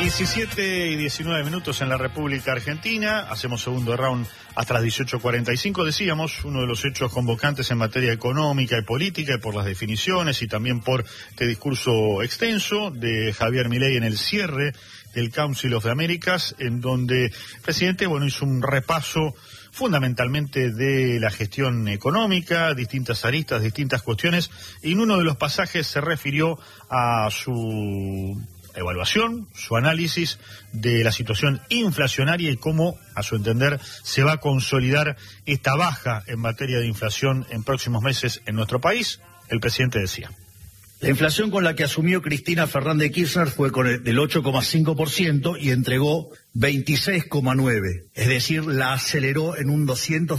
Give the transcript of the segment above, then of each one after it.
17:19 en la República Argentina. Hacemos segundo round hasta las 18:45. Decíamos, uno de los hechos convocantes en materia económica y política, y por las definiciones y también por este discurso extenso de Javier Milei en el cierre del Council of the Americas, en donde el presidente hizo un repaso fundamentalmente de la gestión económica, distintas aristas, distintas cuestiones, y en uno de los pasajes se refirió a su evaluación, su análisis de la situación inflacionaria y cómo, a su entender, se va a consolidar esta baja en materia de inflación en próximos meses en nuestro país. El presidente decía: la inflación con la que asumió Cristina Fernández de Kirchner fue del 8,5% y entregó 26,9%, es decir, la aceleró en un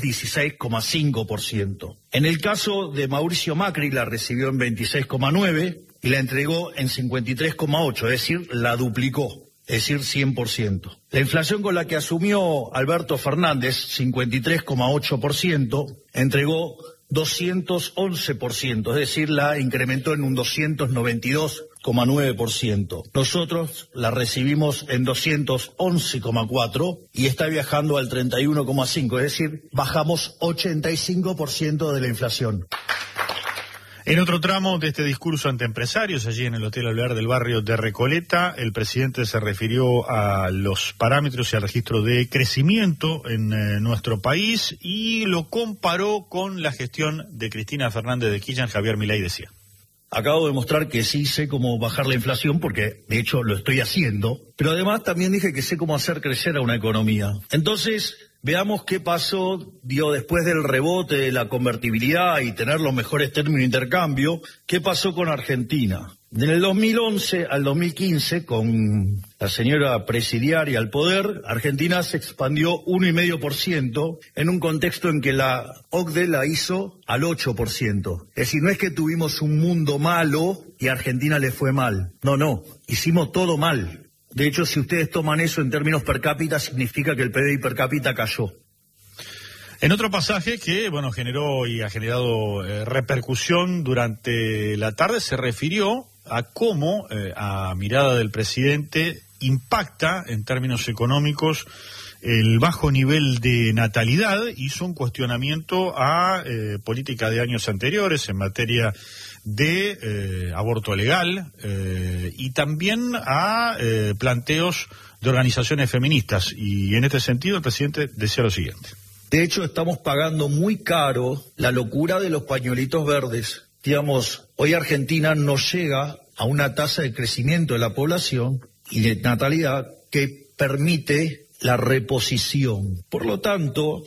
216,5%. En el caso de Mauricio Macri la recibió en 26,9% y la entregó en 53,8%, es decir, la duplicó, es decir, 100%. La inflación con la que asumió Alberto Fernández, 53,8%, entregó 211%, es decir, la incrementó en un 292,9%. Nosotros la recibimos en 211,4% y está viajando al 31,5%, es decir, bajamos 85% de la inflación. En otro tramo de este discurso ante empresarios, allí en el Hotel Alvear del barrio de Recoleta, el presidente se refirió a los parámetros y al registro de crecimiento en nuestro país y lo comparó con la gestión de Cristina Fernández de Kirchner. Javier Milei decía: acabo de mostrar que sí sé cómo bajar la inflación, porque de hecho lo estoy haciendo, pero además también dije que sé cómo hacer crecer a una economía. Entonces, veamos qué pasó, después del rebote de la convertibilidad y tener los mejores términos de intercambio, qué pasó con Argentina. Desde el 2011 al 2015, con la señora presidiaria al poder, Argentina se expandió 1,5% en un contexto en que la OCDE la hizo al 8%. Es decir, no es que tuvimos un mundo malo y a Argentina le fue mal. No, hicimos todo mal. De hecho, si ustedes toman eso en términos per cápita, significa que el PBI per cápita cayó. En otro pasaje que, generó y ha generado repercusión durante la tarde, se refirió a cómo, a mirada del presidente, impacta en términos económicos el bajo nivel de natalidad. Hizo un cuestionamiento a política de años anteriores en materia de aborto legal y también a planteos de organizaciones feministas. Y en este sentido el presidente decía lo siguiente: de hecho, estamos pagando muy caro la locura de los pañuelitos verdes. Hoy Argentina no llega a una tasa de crecimiento de la población y de natalidad que permite la reposición. Por lo tanto,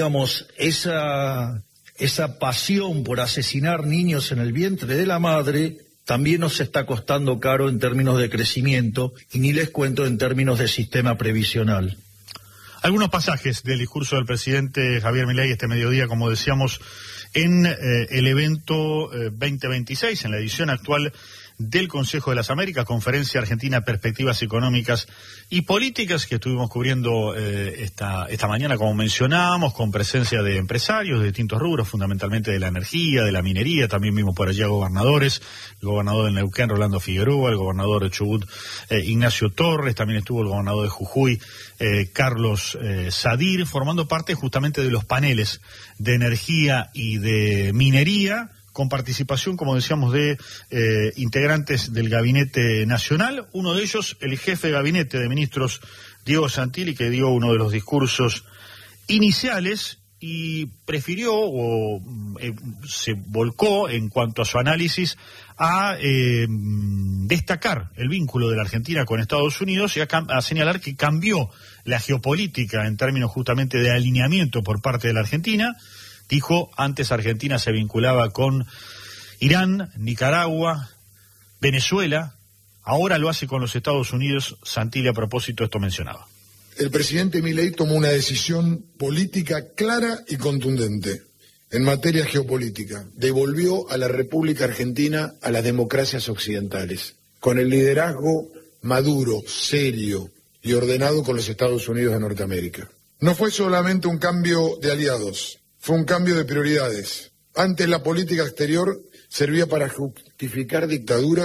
esa pasión por asesinar niños en el vientre de la madre también nos está costando caro en términos de crecimiento, y ni les cuento en términos de sistema previsional. Algunos pasajes del discurso del presidente Javier Milei este mediodía, como decíamos, en el evento 2026, en la edición actual del Consejo de las Américas, Conferencia Argentina, Perspectivas Económicas y Políticas, que estuvimos cubriendo esta mañana, como mencionábamos, con presencia de empresarios de distintos rubros, fundamentalmente de la energía, de la minería. También vimos por allá gobernadores, el gobernador de Neuquén, Rolando Figueroa, el gobernador de Chubut, Ignacio Torres, también estuvo el gobernador de Jujuy, Carlos Sadir, formando parte justamente de los paneles de energía y de minería, con participación, como decíamos, de integrantes del Gabinete Nacional. Uno de ellos, el jefe de Gabinete de Ministros, Diego Santilli, que dio uno de los discursos iniciales y prefirió se volcó en cuanto a su análisis a destacar el vínculo de la Argentina con Estados Unidos y a señalar que cambió la geopolítica en términos justamente de alineamiento por parte de la Argentina. Dijo, antes Argentina se vinculaba con Irán, Nicaragua, Venezuela, ahora lo hace con los Estados Unidos. Santilli, a propósito, esto mencionaba: el presidente Milei tomó una decisión política clara y contundente en materia geopolítica. Devolvió a la República Argentina a las democracias occidentales, con el liderazgo maduro, serio y ordenado con los Estados Unidos de Norteamérica. No fue solamente un cambio de aliados, fue un cambio de prioridades. Antes la política exterior servía para justificar dictaduras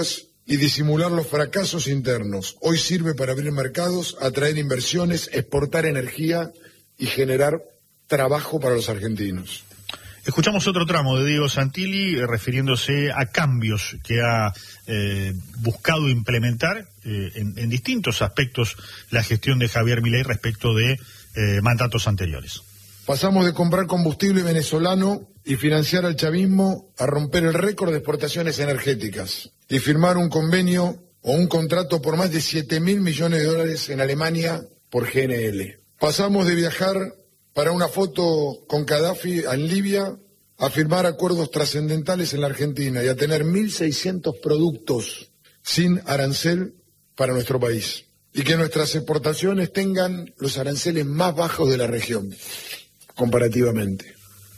y disimular los fracasos internos. Hoy sirve para abrir mercados, atraer inversiones, exportar energía y generar trabajo para los argentinos. Escuchamos otro tramo de Diego Santilli refiriéndose a cambios que ha buscado implementar en distintos aspectos la gestión de Javier Milei respecto de mandatos anteriores. Pasamos de comprar combustible venezolano y financiar al chavismo a romper el récord de exportaciones energéticas y firmar un convenio o un contrato por más de 7.000 millones de dólares en Alemania por GNL. Pasamos de viajar para una foto con Gaddafi en Libia a firmar acuerdos trascendentales en la Argentina y a tener 1.600 productos sin arancel para nuestro país. Y que nuestras exportaciones tengan los aranceles más bajos de la región, comparativamente.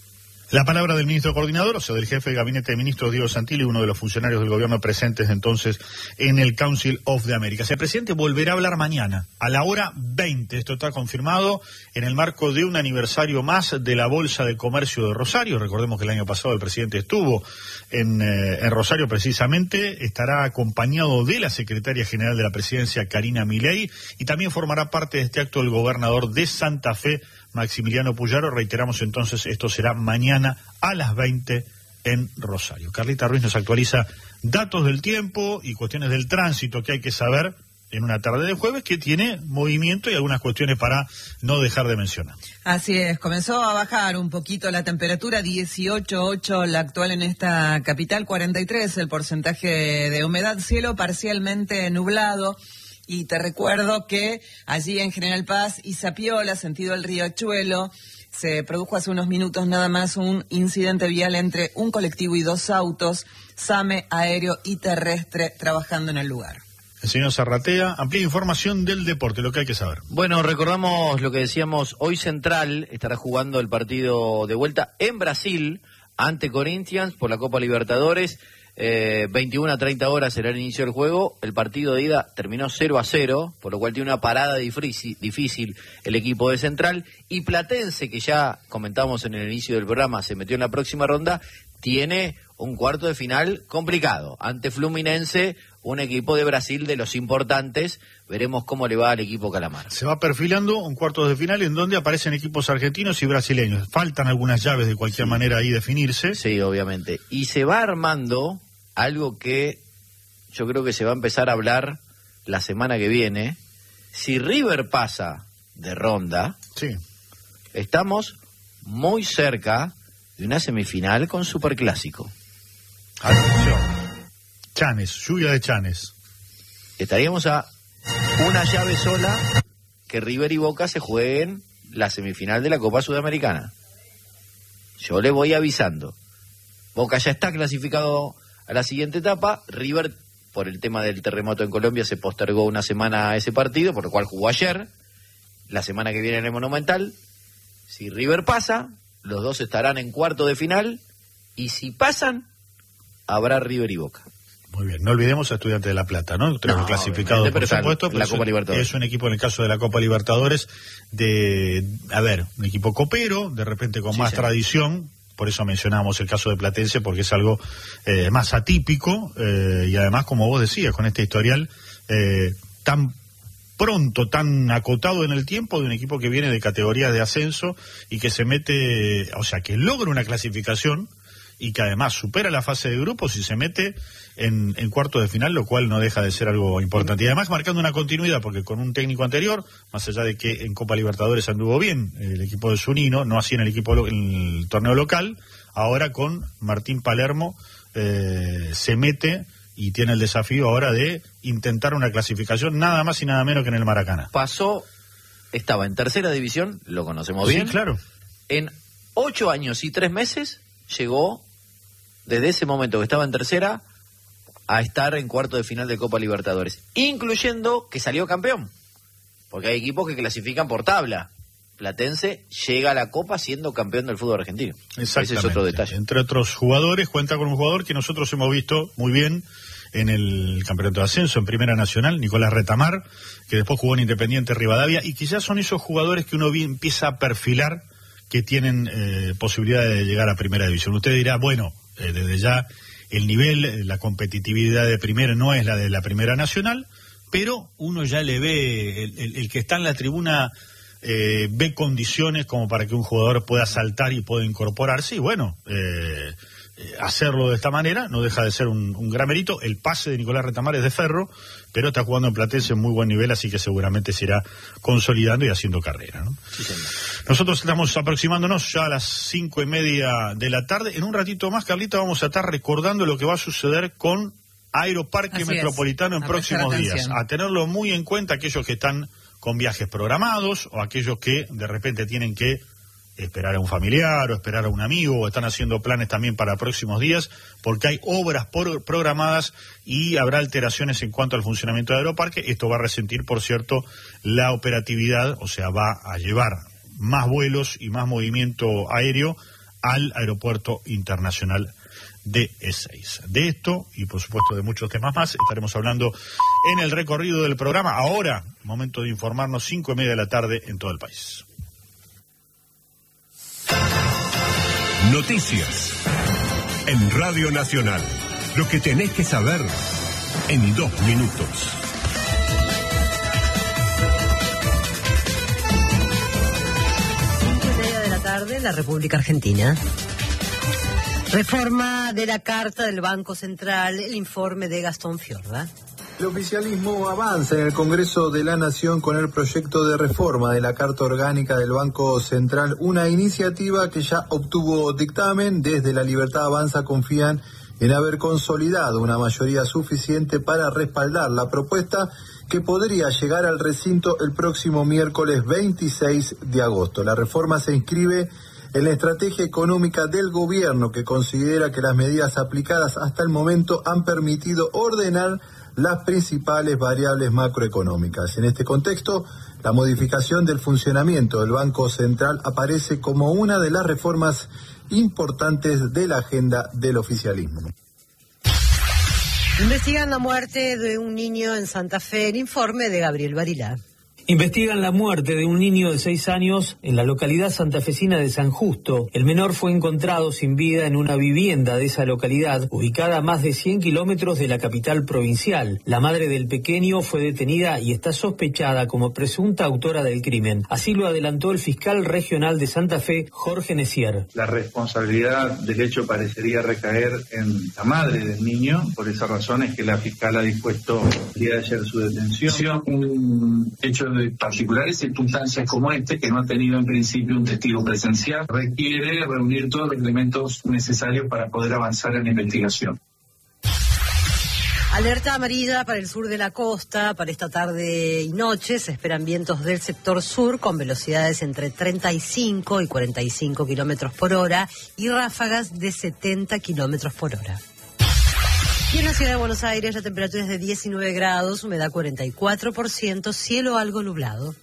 La palabra del ministro coordinador, o sea, del jefe de gabinete de ministros, Diego Santilli, uno de los funcionarios del gobierno presentes entonces en el Council of the Americas. El presidente volverá a hablar mañana, a la hora 20. Esto está confirmado en el marco de un aniversario más de la Bolsa de Comercio de Rosario. Recordemos que el año pasado el presidente estuvo en Rosario precisamente. Estará acompañado de la secretaria general de la presidencia, Karina Milei, y también formará parte de este acto el gobernador de Santa Fe, Maximiliano Puyaro. Reiteramos entonces, esto será mañana a las 20 en Rosario. Carlita Ruiz nos actualiza datos del tiempo y cuestiones del tránsito que hay que saber en una tarde de jueves que tiene movimiento y algunas cuestiones para no dejar de mencionar. Así es, comenzó a bajar un poquito la temperatura, 18,8 la actual en esta capital, 43 el porcentaje de humedad, cielo parcialmente nublado. Y te recuerdo que allí en General Paz y Zapiola, sentido el Riachuelo, se produjo hace unos minutos nada más un incidente vial entre un colectivo y dos autos, SAME aéreo y terrestre trabajando en el lugar. El señor Zarratea, amplia información del deporte, lo que hay que saber. Bueno, recordamos lo que decíamos, hoy Central estará jugando el partido de vuelta en Brasil ante Corinthians por la Copa Libertadores. 21 a 30 horas será el inicio del juego. El partido de ida terminó 0-0, por lo cual tiene una parada difícil el equipo de Central. Y Platense, que ya comentamos en el inicio del programa, se metió en la próxima ronda, tiene un cuarto de final complicado ante Fluminense, un equipo de Brasil de los importantes. Veremos cómo le va al equipo Calamar. Se va perfilando un cuarto de final en donde aparecen equipos argentinos y brasileños. Faltan algunas llaves de cualquier manera ahí definirse. Sí, obviamente. Y se va armando algo que yo creo que se va a empezar a hablar la semana que viene. Si River pasa de ronda, sí, estamos muy cerca de una semifinal con Superclásico. Atención. Chanes, lluvia de Chanes. Estaríamos a una llave sola que River y Boca se jueguen la semifinal de la Copa Sudamericana. Yo le voy avisando. Boca ya está clasificado a la siguiente etapa. River, por el tema del terremoto en Colombia, se postergó una semana a ese partido, por lo cual jugó ayer. La semana que viene en el Monumental. Si River pasa, los dos estarán en cuarto de final. Y si pasan, habrá River y Boca. Muy bien, no olvidemos a Estudiantes de La Plata, ¿no? Tenemos clasificados, por supuesto, la Copa Libertadores. Es un equipo, en el caso de la Copa Libertadores, un equipo copero, de repente con más tradición. Por eso mencionamos el caso de Platense, porque es algo más atípico y además, como vos decías, con este historial tan pronto, tan acotado en el tiempo, de un equipo que viene de categorías de ascenso y que se mete, o sea, que logra una clasificación y que además supera la fase de grupos y se mete en cuartos de final, lo cual no deja de ser algo importante. Y además marcando una continuidad, porque con un técnico anterior, más allá de que en Copa Libertadores anduvo bien el equipo de Zunino, no así en el en el torneo local, ahora con Martín Palermo se mete y tiene el desafío ahora de intentar una clasificación nada más y nada menos que en el Maracaná. Estaba en tercera división, lo conocemos bien. Sí, claro. En 8 años y 3 meses llegó, desde ese momento que estaba en tercera, a estar en cuarto de final de Copa Libertadores, incluyendo que salió campeón, porque hay equipos que clasifican por tabla. Platense llega a la Copa siendo campeón del fútbol argentino. Ese es otro detalle. Entre otros jugadores, cuenta con un jugador que nosotros hemos visto muy bien en el campeonato de ascenso en Primera Nacional, Nicolás Retamar, que después jugó en Independiente Rivadavia, y quizás son esos jugadores que uno empieza a perfilar que tienen posibilidad de llegar a Primera División. Usted dirá, bueno, desde ya el nivel, la competitividad de primera no es la de la Primera Nacional, pero uno ya le ve, el que está en la tribuna ve condiciones como para que un jugador pueda saltar y pueda incorporarse, y bueno, hacerlo de esta manera no deja de ser un gran mérito. El pase de Nicolás Retamar es de ferro, pero está jugando en Platense en muy buen nivel, así que seguramente se irá consolidando y haciendo carrera, ¿no? Sí, nosotros estamos aproximándonos ya a las 5:30 de la tarde. En un ratito más, Carlita, vamos a estar recordando lo que va a suceder con Aeroparque Metropolitano en próximos días. A tenerlo muy en cuenta aquellos que están con viajes programados o aquellos que de repente tienen que esperar a un familiar o esperar a un amigo, o están haciendo planes también para próximos días, porque hay obras programadas y habrá alteraciones en cuanto al funcionamiento de Aeroparque. Esto va a resentir, por cierto, la operatividad, o sea, va a llevar más vuelos y más movimiento aéreo al Aeropuerto Internacional de Ezeiza. De esto y por supuesto de muchos temas más estaremos hablando en el recorrido del programa. Ahora, momento de informarnos, 5:30 de la tarde en todo el país. Noticias en Radio Nacional. Lo que tenés que saber en 2 minutos. 5:30 de la tarde en la República Argentina. Reforma de la Carta del Banco Central, el informe de Gastón Fiorda. El oficialismo avanza en el Congreso de la Nación con el proyecto de reforma de la Carta Orgánica del Banco Central, una iniciativa que ya obtuvo dictamen. Desde La Libertad Avanza confían en haber consolidado una mayoría suficiente para respaldar la propuesta, que podría llegar al recinto el próximo miércoles 26 de agosto. La reforma se inscribe en la estrategia económica del gobierno, que considera que las medidas aplicadas hasta el momento han permitido ordenar las principales variables macroeconómicas. En este contexto, la modificación del funcionamiento del Banco Central aparece como una de las reformas importantes de la agenda del oficialismo. Investigan la muerte de un niño en Santa Fe, el informe de Gabriel Barilá. Investigan la muerte de un niño de 6 años en la localidad santafesina de San Justo. El menor fue encontrado sin vida en una vivienda de esa localidad, ubicada a más de 100 kilómetros de la capital provincial. La madre del pequeño fue detenida y está sospechada como presunta autora del crimen. Así lo adelantó el fiscal regional de Santa Fe, Jorge Necier. La responsabilidad del hecho parecería recaer en la madre del niño. Por esa razón es que la fiscal ha dispuesto el día de ayer su detención. Un hecho de particulares circunstancias como este, que no ha tenido en principio un testigo presencial, requiere reunir todos los elementos necesarios para poder avanzar en la investigación. Alerta amarilla para el sur de la costa. Para esta tarde y noche se esperan vientos del sector sur con velocidades entre 35 y 45 kilómetros por hora y ráfagas de 70 kilómetros por hora. Y en la ciudad de Buenos Aires la temperatura es de 19 grados, humedad 44%, cielo algo nublado.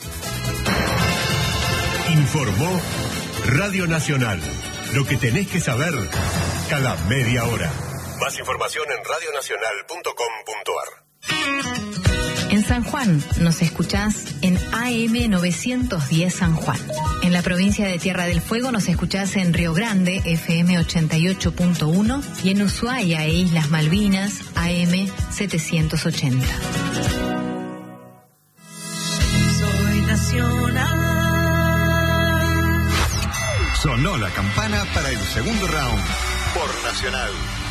Informó Radio Nacional. Lo que tenés que saber cada media hora. Más información en radionacional.com.ar. En San Juan nos escuchás en AM 910 San Juan. En la provincia de Tierra del Fuego nos escuchás en Río Grande, FM 88.1, y en Ushuaia e Islas Malvinas, AM 780. Soy nacional. Sonó la campana para el segundo round por Nacional.